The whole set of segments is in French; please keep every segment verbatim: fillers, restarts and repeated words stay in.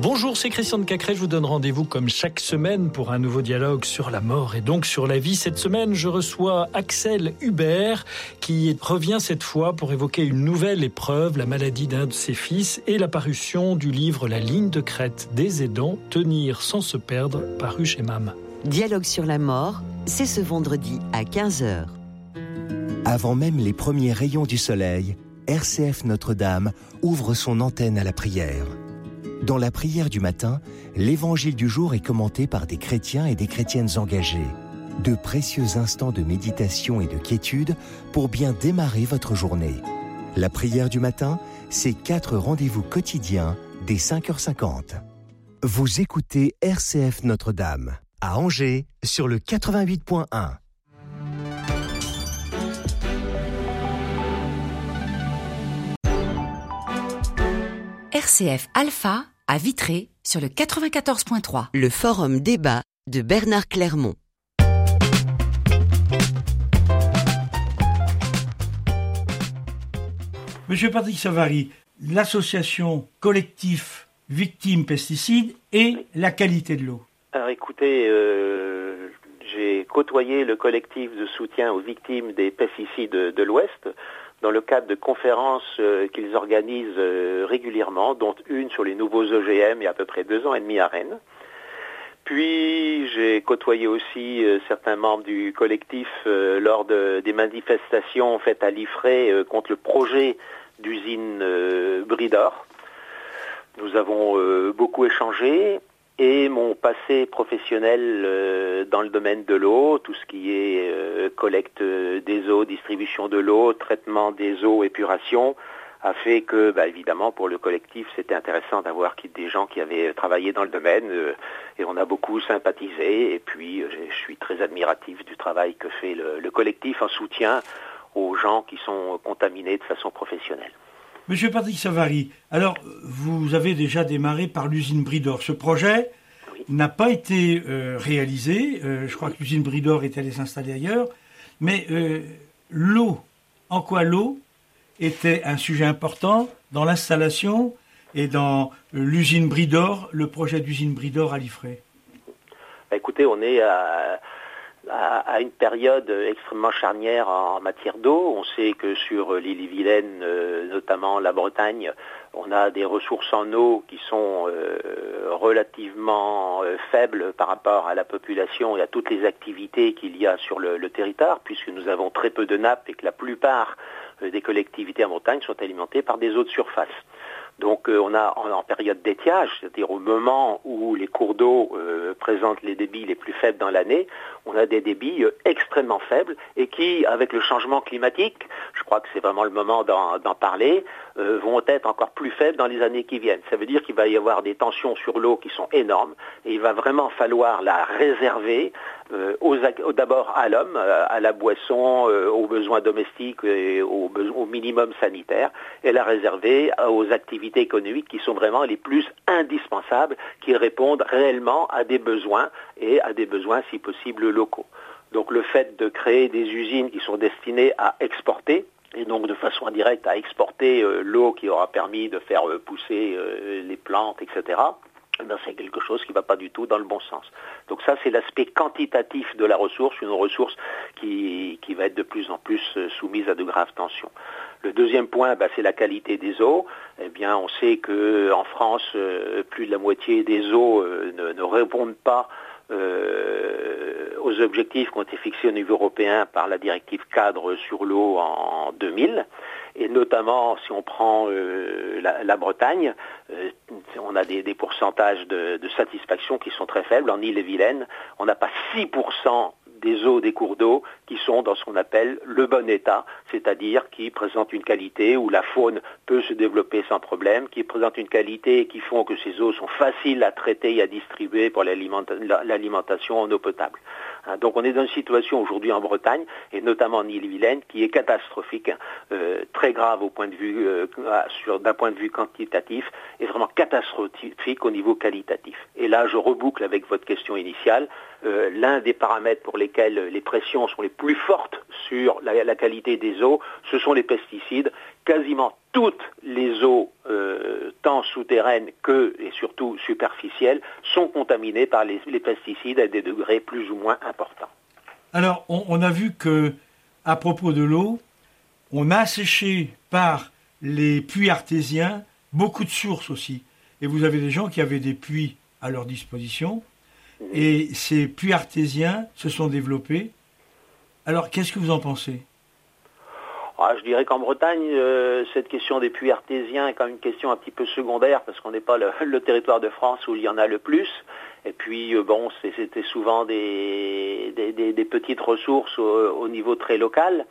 Bonjour, c'est Christian de Cacré. Je vous donne rendez-vous comme chaque semaine pour un nouveau dialogue sur la mort et donc sur la vie. Cette semaine, je reçois Axel Hubert qui revient cette fois pour évoquer une nouvelle épreuve, la maladie d'un de ses fils et la parution du livre La ligne de crête des aidants, tenir sans se perdre, paru chez M A M. Dialogue sur la mort, c'est ce vendredi à quinze heures. Avant même les premiers rayons du soleil, R C F Notre-Dame ouvre son antenne à la prière. Dans la prière du matin, l'évangile du jour est commenté par des chrétiens et des chrétiennes engagés. De précieux instants de méditation et de quiétude pour bien démarrer votre journée. La prière du matin, c'est quatre rendez-vous quotidiens dès cinq heures cinquante. Vous écoutez R C F Notre-Dame, à Angers, sur le quatre-vingt-huit point un. R C F Alpha à Vitré sur le quatre-vingt-quatorze point trois. Le forum débat de Bernard Clermont. Monsieur Patrick Savary, l'association collectif Victimes Pesticides et la qualité de l'eau. Alors écoutez, euh, j'ai côtoyé le collectif de soutien aux victimes des pesticides de l'Ouest dans le cadre de conférences euh, qu'ils organisent euh, régulièrement, dont une sur les nouveaux O G M il y a à peu près deux ans et demi à Rennes. Puis j'ai côtoyé aussi euh, certains membres du collectif euh, lors de, des manifestations faites à l'Ifré euh, contre le projet d'usine euh, Bridor. Nous avons euh, beaucoup échangé. Et mon passé professionnel euh, dans le domaine de l'eau, tout ce qui est euh, collecte des eaux, distribution de l'eau, traitement des eaux, épuration, a fait que, bah, évidemment, pour le collectif, c'était intéressant d'avoir des gens qui avaient travaillé dans le domaine euh, et on a beaucoup sympathisé. Et puis, euh, je suis très admiratif du travail que fait le, le collectif en soutien aux gens qui sont contaminés de façon professionnelle. Monsieur Patrick Savary, alors vous avez déjà démarré par l'usine Bridor. Ce projet oui. n'a pas été euh, réalisé. Euh, je crois que l'usine Bridor est allée s'installer ailleurs. Mais euh, l'eau, en quoi l'eau était un sujet important dans l'installation et dans euh, l'usine Bridor, le projet d'usine Bridor à l'Ifré? Écoutez, on est à... à une période extrêmement charnière en matière d'eau. On sait que sur l'île-et-Vilaine, notamment la Bretagne, on a des ressources en eau qui sont relativement faibles par rapport à la population et à toutes les activités qu'il y a sur le, le territoire, puisque nous avons très peu de nappes et que la plupart des collectivités en Bretagne sont alimentées par des eaux de surface. Donc euh, on a en, en période d'étiage, c'est-à-dire au moment où les cours d'eau euh, présentent les débits les plus faibles dans l'année, on a des débits euh, extrêmement faibles et qui, avec le changement climatique, je crois que c'est vraiment le moment d'en, d'en parler, euh, vont être encore plus faibles dans les années qui viennent. Ça veut dire qu'il va y avoir des tensions sur l'eau qui sont énormes et il va vraiment falloir la réserver euh, aux, d'abord à l'homme, à la boisson, euh, aux besoins domestiques et aux, au minimum sanitaire, et la réserver aux activités économiques qui sont vraiment les plus indispensables, qui répondent réellement à des besoins et à des besoins si possible locaux. Donc le fait de créer des usines qui sont destinées à exporter, et donc de façon indirecte à exporter euh, l'eau qui aura permis de faire euh, pousser euh, les plantes, et cetera, ben c'est quelque chose qui ne va pas du tout dans le bon sens. Donc ça, c'est l'aspect quantitatif de la ressource, une ressource qui, qui va être de plus en plus soumise à de graves tensions. Le deuxième point, ben, c'est la qualité des eaux. Eh bien, on sait qu'en France, euh, plus de la moitié des eaux euh, ne, ne répondent pas euh, aux objectifs qui ont été fixés au niveau européen par la directive cadre sur l'eau en deux mille. Et notamment, si on prend euh, la, la Bretagne, euh, on a des, des pourcentages de, de satisfaction qui sont très faibles. En Île-et-Vilaine, on n'a pas six pour cent des eaux des cours d'eau qui sont dans ce qu'on appelle le bon état, c'est-à-dire qui présentent une qualité où la faune peut se développer sans problème, qui présentent une qualité qui font que ces eaux sont faciles à traiter et à distribuer pour l'alimentation en eau potable. Donc on est dans une situation aujourd'hui en Bretagne, et notamment en Île-et-Vilaine, qui est catastrophique, euh, très grave au point de vue, euh, sur, d'un point de vue quantitatif, et vraiment catastrophique au niveau qualitatif. Et là, je reboucle avec votre question initiale, euh, l'un des paramètres pour lesquels les pressions sont les plus fortes sur la, la qualité des eaux, ce sont les pesticides. Quasiment toutes les eaux, euh, tant souterraines que, et surtout superficielles, sont contaminées par les, les pesticides à des degrés plus ou moins importants. Alors, on, on a vu que, à propos de l'eau, on a asséché par les puits artésiens beaucoup de sources aussi. Et vous avez des gens qui avaient des puits à leur disposition, et ces puits artésiens se sont développés. Alors, qu'est-ce que vous en pensez ? Ah, je dirais qu'en Bretagne, euh, cette question des puits artésiens est quand même une question un petit peu secondaire, parce qu'on n'est pas le, le territoire de France où il y en a le plus. Et puis, euh, bon, c'est, c'était souvent des, des, des, des petites ressources au, au niveau très local.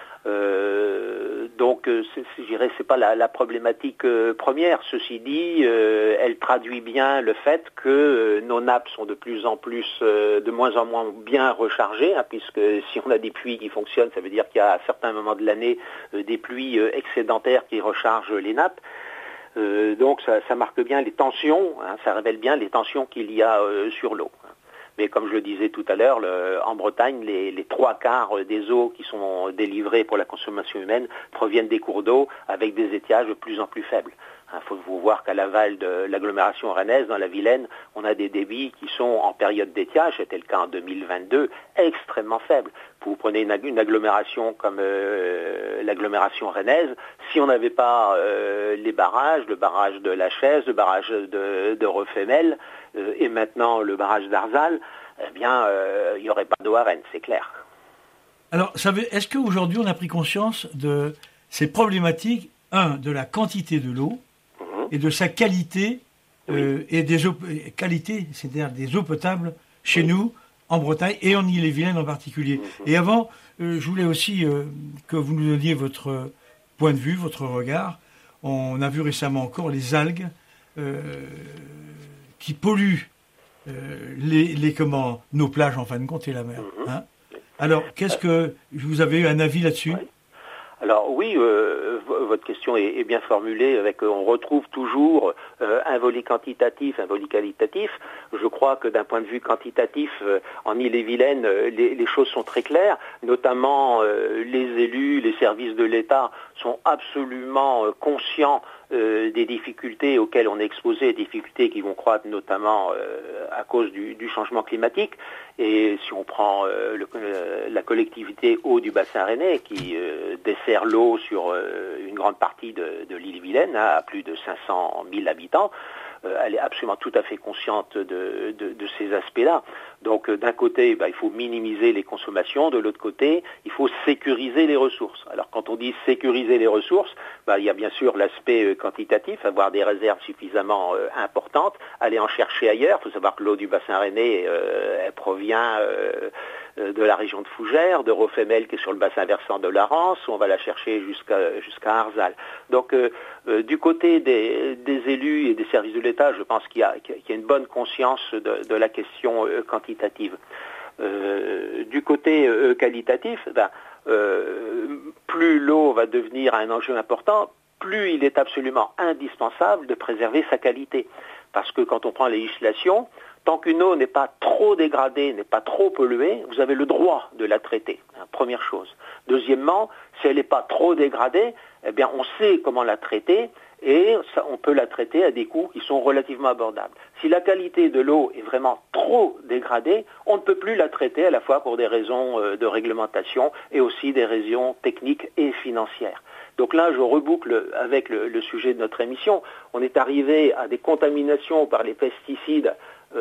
Euh, donc, c'est, je dirais, c'est pas la, la problématique euh, première. Ceci dit, euh, elle traduit bien le fait que euh, nos nappes sont de plus en plus, euh, de moins en moins bien rechargées, hein, puisque si on a des puits qui fonctionnent, ça veut dire qu'il y a à certains moments de l'année euh, des pluies euh, excédentaires qui rechargent les nappes. Euh, donc, ça, ça marque bien les tensions, hein, ça révèle bien les tensions qu'il y a euh, sur l'eau. Mais comme je le disais tout à l'heure, le, en Bretagne, les, les trois quarts des eaux qui sont délivrées pour la consommation humaine proviennent des cours d'eau avec des étiages de plus en plus faibles. Il faut vous voir qu'à l'aval de l'agglomération rennaise, dans la Vilaine, on a des débits qui sont en période d'étiage, c'était le cas en deux mille vingt-deux, extrêmement faibles. Vous prenez une, une agglomération comme euh, l'agglomération rennaise, si on n'avait pas euh, les barrages, le barrage de La Chaise, le barrage de, de Refemel, euh, et maintenant le barrage d'Arzal, eh bien, euh, il n'y aurait pas d'eau à Rennes, c'est clair. Alors, ça veut, est-ce qu'aujourd'hui on a pris conscience de ces problématiques, un, de la quantité de l'eau, et de sa qualité, euh, oui. et des eaux, qualité, c'est-à-dire des eaux potables chez oui. nous, en Bretagne, et en Ille-et-Vilaine en particulier. Mm-hmm. Et avant, euh, je voulais aussi euh, que vous nous donniez votre point de vue, votre regard. On a vu récemment encore les algues euh, qui polluent euh, les, les, comment, nos plages, en fin de compte, et la mer. Mm-hmm. Hein. Alors, qu'est-ce que... Vous avez eu un avis là-dessus ? Oui. Alors oui, euh, votre question est, est bien formulée. Avec, on retrouve toujours euh, un volet quantitatif, un volet qualitatif. Je crois que d'un point de vue quantitatif, euh, en Ille-et-Vilaine, euh, les, les choses sont très claires. Notamment, euh, les élus, les services de l'État sont absolument euh, conscients euh, des difficultés auxquelles on est exposé, des difficultés qui vont croître notamment euh, à cause du, du changement climatique. Et si on prend euh, le, euh, la collectivité eau du bassin rennais qui euh, dessert l'eau sur euh, une grande partie de, de l'Ille-et-Vilaine, hein, à plus de cinq cent mille habitants, euh, elle est absolument tout à fait consciente de, de, de ces aspects-là. Donc euh, d'un côté, bah, il faut minimiser les consommations, de l'autre côté, il faut sécuriser les ressources. Alors quand on dit sécuriser les ressources, bah, il y a bien sûr l'aspect euh, quantitatif, avoir des réserves suffisamment euh, importantes, aller en chercher ailleurs. Il faut savoir que l'eau du bassin rennais, euh, elle provient euh, de la région de Fougères, de Refemel qui est sur le bassin versant de la Rance, on va la chercher jusqu'à jusqu'à Arzal. Donc euh, euh, du côté des, des élus et des services de l'État, je pense qu'il y a, qu'il y a une bonne conscience de, de la question euh, quantitative. Euh, du côté euh, qualitatif, ben, euh, plus l'eau va devenir un enjeu important, plus il est absolument indispensable de préserver sa qualité. Parce que quand on prend la législation, tant qu'une eau n'est pas trop dégradée, n'est pas trop polluée, vous avez le droit de la traiter, hein, première chose. Deuxièmement, si elle n'est pas trop dégradée, eh bien on sait comment la traiter et ça, on peut la traiter à des coûts qui sont relativement abordables. Si la qualité de l'eau est vraiment trop dégradée, on ne peut plus la traiter à la fois pour des raisons euh, de réglementation et aussi des raisons techniques et financières. Donc là, je reboucle avec le, le sujet de notre émission. On est arrivé à des contaminations par les pesticides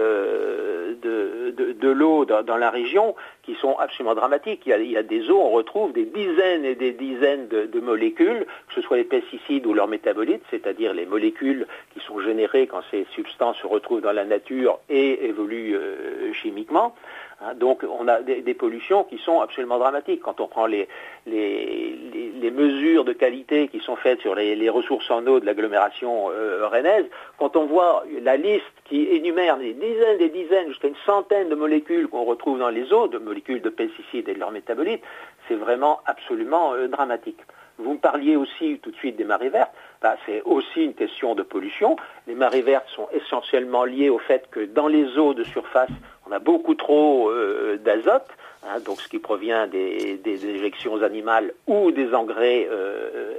Euh, de, de, de l'eau dans, dans la région qui sont absolument dramatiques. Il y, a, il y a des eaux, on retrouve des dizaines et des dizaines de, de molécules, que ce soit les pesticides ou leurs métabolites, c'est-à-dire les molécules qui sont générées quand ces substances se retrouvent dans la nature et évoluent euh, chimiquement. Hein, donc on a des, des pollutions qui sont absolument dramatiques. Quand on prend les, les, les, les mesures de qualité qui sont faites sur les, les ressources en eau de l'agglomération euh, rennaise, quand on voit la liste qui énumère des dizaines, des dizaines, jusqu'à une centaine de molécules qu'on retrouve dans les eaux, de molécules de pesticides et de leurs métabolites, c'est vraiment absolument euh, dramatique. Vous me parliez aussi tout de suite des marées vertes, bah, c'est aussi une question de pollution. Les marées vertes sont essentiellement liées au fait que dans les eaux de surface, on a beaucoup trop euh, d'azote, hein, donc ce qui provient des, des éjections animales ou des engrais euh,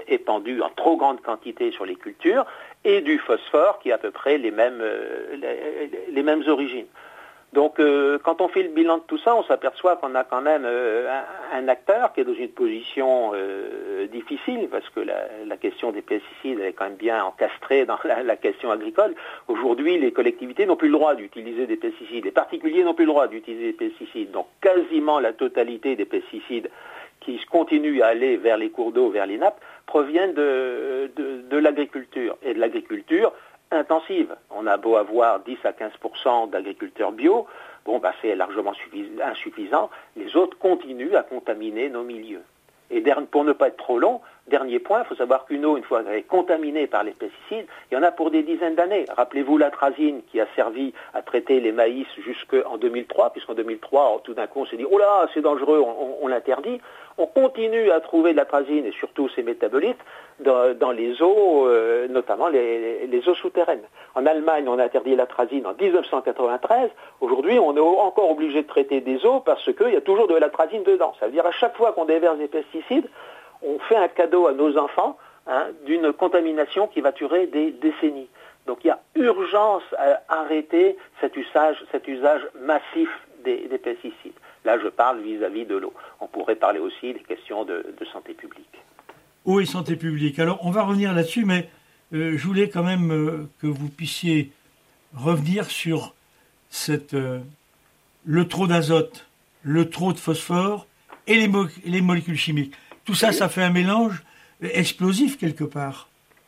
épandu en trop grande quantité sur les cultures, et du phosphore qui a à peu près les mêmes, euh, les, les mêmes origines. Donc euh, quand on fait le bilan de tout ça, on s'aperçoit qu'on a quand même euh, un, un acteur qui est dans une position euh, difficile, parce que la, la question des pesticides elle est quand même bien encastrée dans la, la question agricole. Aujourd'hui, les collectivités n'ont plus le droit d'utiliser des pesticides, les particuliers n'ont plus le droit d'utiliser des pesticides. Donc quasiment la totalité des pesticides qui continuent à aller vers les cours d'eau, vers les nappes, proviennent de, de, de l'agriculture. Et de l'agriculture intensive. On a beau avoir dix à quinze pour cent d'agriculteurs bio, bon, bah, c'est largement insuffisant. Les autres continuent à contaminer nos milieux. Et pour ne pas être trop long, dernier point, il faut savoir qu'une eau, une fois qu'elle est contaminée par les pesticides, il y en a pour des dizaines d'années. Rappelez-vous l'atrazine qui a servi à traiter les maïs jusqu'en deux mille trois, puisqu'en deux mille trois, tout d'un coup, on s'est dit « Oh là, c'est dangereux, on, on, on l'interdit ». On continue à trouver de l'atrazine et surtout ses métabolites dans, dans les eaux, euh, notamment les, les eaux souterraines. En Allemagne, on a interdit l'atrazine en dix-neuf cent quatre-vingt-treize. Aujourd'hui, on est encore obligé de traiter des eaux parce qu'il y a toujours de l'atrazine dedans. Ça veut dire à chaque fois qu'on déverse des pesticides, on fait un cadeau à nos enfants hein, d'une contamination qui va durer des décennies. Donc il y a urgence à arrêter cet usage, cet usage massif des, des pesticides. Là, je parle vis-à-vis de l'eau. On pourrait parler aussi des questions de, de santé publique. Eau et santé publique. Alors, on va revenir là-dessus, mais euh, je voulais quand même euh, que vous puissiez revenir sur cette, euh, le trop d'azote, le trop de phosphore et les, mo- les molécules chimiques. Tout ça, oui. Ça fait un mélange explosif quelque part.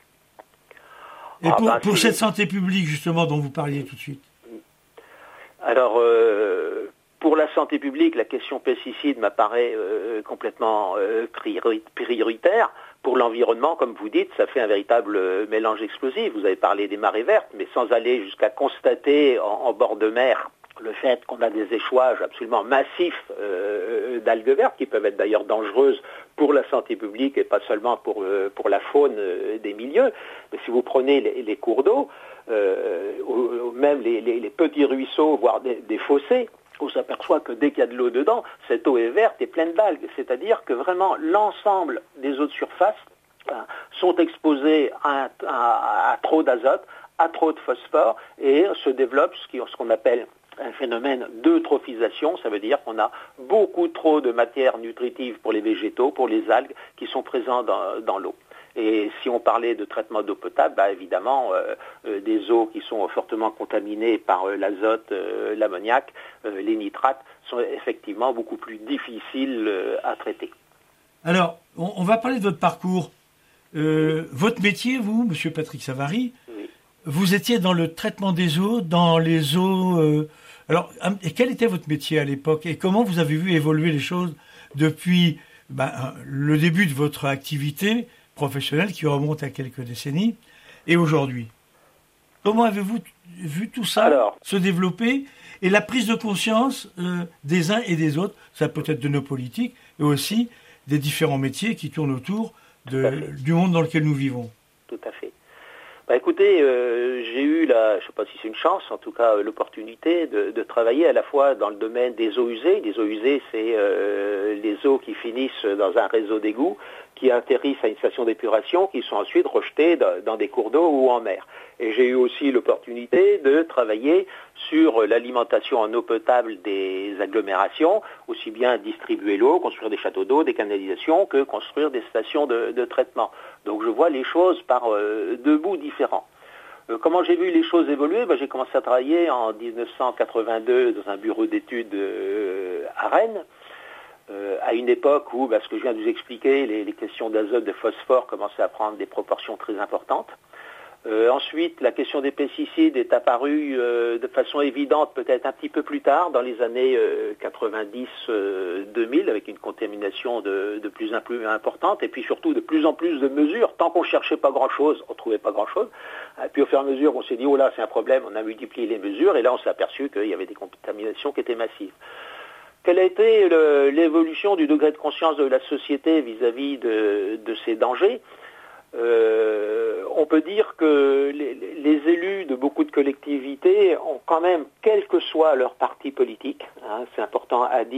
Et ah pour, ben, pour cette santé publique, justement, dont vous parliez tout de suite. Alors... Euh... Pour la santé publique, la question pesticide m'apparaît euh, complètement euh, prioritaire. Pour l'environnement, comme vous dites, ça fait un véritable euh, mélange explosif. Vous avez parlé des marées vertes, mais sans aller jusqu'à constater en, en bord de mer le fait qu'on a des échouages absolument massifs euh, d'algues vertes, qui peuvent être d'ailleurs dangereuses pour la santé publique et pas seulement pour, euh, pour la faune euh, des milieux. Mais si vous prenez les, les cours d'eau, euh, ou, ou même les, les, les petits ruisseaux, voire des, des fossés, on s'aperçoit que dès qu'il y a de l'eau dedans, cette eau est verte et pleine d'algues. C'est-à-dire que vraiment l'ensemble des eaux de surface hein, sont exposées à, à, à trop d'azote, à trop de phosphore et se développe ce, qui, ce qu'on appelle un phénomène d'eutrophisation. Ça veut dire qu'on a beaucoup trop de matières nutritives pour les végétaux, pour les algues qui sont présentes dans, dans l'eau. Et si on parlait de traitement d'eau potable, bah évidemment, euh, euh, des eaux qui sont fortement contaminées par euh, l'azote, euh, l'ammoniac, euh, les nitrates, sont effectivement beaucoup plus difficiles euh, à traiter. Alors, on, on va parler de votre parcours. Euh, votre métier, vous, Monsieur Patrick Savary, oui. Vous étiez dans le traitement des eaux, dans les eaux... Euh, alors, et quel était votre métier à l'époque et comment vous avez vu évoluer les choses depuis bah, le début de votre activité professionnelle qui remonte à quelques décennies, et aujourd'hui. Comment avez-vous vu tout ça Alors, se développer et la prise de conscience euh, des uns et des autres, ça peut être de nos politiques, et aussi des différents métiers qui tournent autour de, du monde dans lequel nous vivons. Tout à fait. Bah écoutez, euh, j'ai eu, la, je ne sais pas si c'est une chance, en tout cas euh, l'opportunité de, de travailler à la fois dans le domaine des eaux usées. Les eaux usées, c'est euh, les eaux qui finissent dans un réseau d'égouts, qui atterrissent à une station d'épuration, qui sont ensuite rejetées dans des cours d'eau ou en mer. Et j'ai eu aussi l'opportunité de travailler sur l'alimentation en eau potable des agglomérations, aussi bien distribuer l'eau, construire des châteaux d'eau, des canalisations, que construire des stations de, de traitement. Donc je vois les choses par euh, deux bouts différents. Euh, comment j'ai vu les choses évoluer ? Ben, j'ai commencé à travailler en dix-neuf cent quatre-vingt-deux dans un bureau d'études euh, à Rennes, euh, à une époque où, ben, ce que je viens de vous expliquer, les, les questions d'azote, de phosphore commençaient à prendre des proportions très importantes. Euh, ensuite, la question des pesticides est apparue euh, de façon évidente peut-être un petit peu plus tard, dans les années euh, quatre-vingt-dix deux mille, avec une contamination de, de plus en plus importante, et puis surtout de plus en plus de mesures. Tant qu'on ne cherchait pas grand-chose, on ne trouvait pas grand-chose. Et puis au fur et à mesure, on s'est dit, oh là, c'est un problème, on a multiplié les mesures, et là on s'est aperçu qu'il y avait des contaminations qui étaient massives. Quelle a été le, l'évolution du degré de conscience de la société vis-à-vis de, de ces dangers ? Euh, on peut dire que les, les élus de beaucoup de collectivités ont quand même, quel que soit leur parti politique, hein, c'est important à dire,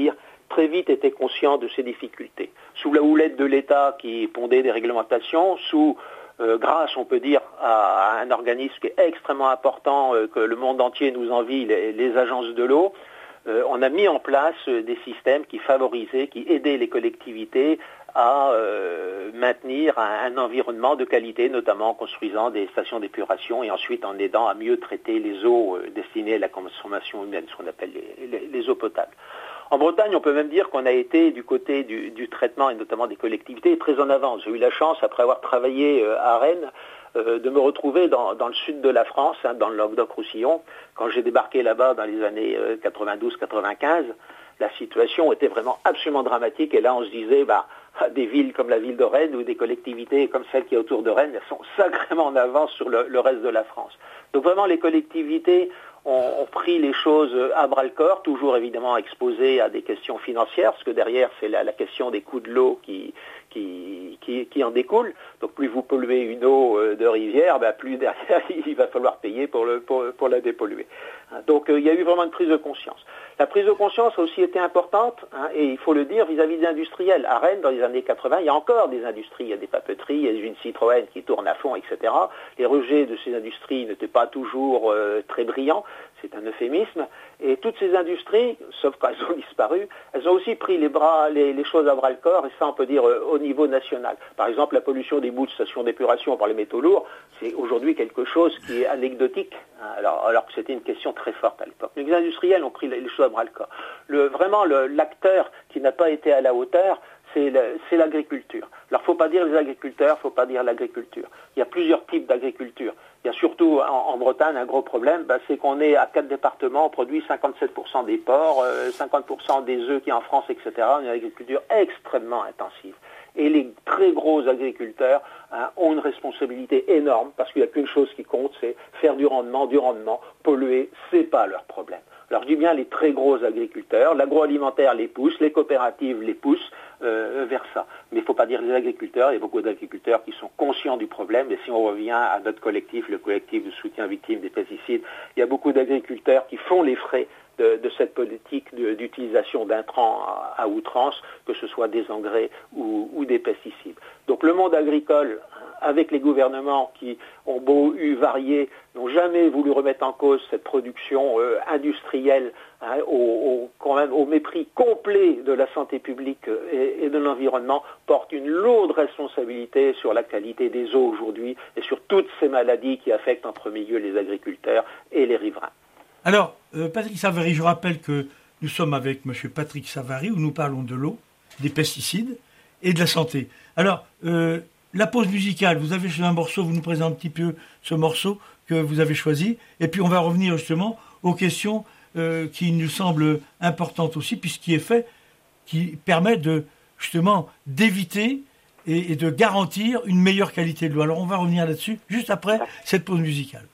très vite été conscient de ces difficultés. Sous la houlette de l'État qui pondait des réglementations, sous euh, grâce, on peut dire, à, à un organisme qui est extrêmement important, euh, que le monde entier nous envie, les, les agences de l'eau, euh, on a mis en place euh, des systèmes qui favorisaient, qui aidaient les collectivités à euh, maintenir un, un environnement de qualité, notamment en construisant des stations d'épuration et ensuite en aidant à mieux traiter les eaux euh, destinées à la consommation humaine, ce qu'on appelle les, les, les eaux potables. En Bretagne, on peut même dire qu'on a été du côté du, du traitement et notamment des collectivités très en avance. J'ai eu la chance, après avoir travaillé euh, à Rennes, euh, de me retrouver dans, dans le sud de la France, hein, dans le Languedoc-Roussillon. Quand j'ai débarqué là-bas dans les années euh, quatre-vingt-douze quatre-vingt-quinze, la situation était vraiment absolument dramatique. Et là, on se disait, bah, des villes comme la ville de Rennes ou des collectivités comme celle qui est autour de Rennes, elles sont sacrément en avance sur le, le reste de la France. Donc vraiment, les collectivités ont, ont pris les choses à bras-le-corps, toujours évidemment exposées à des questions financières, parce que derrière, c'est la, la question des coûts de l'eau qui, qui, qui, qui en découle. Donc plus vous polluez une eau de rivière, ben, plus derrière, il va falloir payer pour, le, pour, pour la dépolluer. Donc euh, il y a eu vraiment une prise de conscience. La prise de conscience a aussi été importante, hein, et il faut le dire, vis-à-vis des industriels. À Rennes, dans les années quatre-vingts, il y a encore des industries, il y a des papeteries, il y a des usines Citroën qui tournent à fond, et cetera. Les rejets de ces industries n'étaient pas toujours euh, très brillants, c'est un euphémisme. Et toutes ces industries, sauf quand elles ont disparu, elles ont aussi pris les, bras, les, les choses à bras-le-corps, et ça on peut dire euh, au niveau national. Par exemple, la pollution des boues de stations d'épuration par les métaux lourds, c'est aujourd'hui quelque chose qui est anecdotique, hein, alors, alors que c'était une question très forte à l'époque. Les industriels ont pris les, les choses à bras-le-corps. Le, vraiment, le, l'acteur qui n'a pas été à la hauteur, c'est, le, c'est l'agriculture. Alors, il ne faut pas dire les agriculteurs, il ne faut pas dire l'agriculture. Il y a plusieurs types d'agriculture. Il y a surtout en, en Bretagne un gros problème, bah, c'est qu'on est à quatre départements, on produit cinquante-sept pour cent des porcs, euh, cinquante pour cent des œufs qui en France, et cetera. On a une agriculture extrêmement intensive. Et les très gros agriculteurs hein, ont une responsabilité énorme, parce qu'il n'y a qu'une chose qui compte, c'est faire du rendement, du rendement, polluer, c'est pas leur problème. Alors je dis bien les très gros agriculteurs, l'agroalimentaire les pousse, les coopératives les poussent euh, vers ça. Mais il ne faut pas dire les agriculteurs, il y a beaucoup d'agriculteurs qui sont conscients du problème, et si on revient à notre collectif, le collectif de soutien aux victimes des pesticides, il y a beaucoup d'agriculteurs qui font les frais de, de cette politique de, d'utilisation d'intrants à, à outrance, que ce soit des engrais ou, ou des pesticides. Donc le monde agricole, avec les gouvernements qui ont beau eu varié, n'ont jamais voulu remettre en cause cette production euh, industrielle hein, au, au, quand même, au mépris complet de la santé publique et, et de l'environnement, porte une lourde responsabilité sur la qualité des eaux aujourd'hui et sur toutes ces maladies qui affectent en premier lieu les agriculteurs et les riverains. Alors, euh, Patrick Savary, je rappelle que nous sommes avec M. Patrick Savary, où nous parlons de l'eau, des pesticides et de la santé. Alors, euh, la pause musicale, vous avez choisi un morceau, vous nous présentez un petit peu ce morceau que vous avez choisi, et puis on va revenir justement aux questions euh, qui nous semblent importantes aussi, puisqu'il est fait, qui permet de justement d'éviter et, et de garantir une meilleure qualité de l'eau. Alors on va revenir là-dessus juste après cette pause musicale.